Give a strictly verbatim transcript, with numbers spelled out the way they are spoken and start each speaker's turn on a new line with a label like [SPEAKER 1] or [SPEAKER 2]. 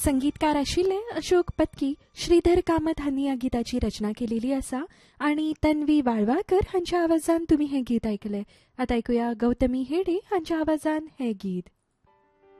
[SPEAKER 1] संगीतकार आशिल्ले अशोक पत्की, श्रीधर कामत हांनी ह्या गिताची रचना केलेली आसा आणि तन्वी वाळवाकर हांच्या आवाजान तुम्ही हे गीत ऐकले. आता ऐकूया गौतमी हेडे हांच्या आवाजान हे गीत.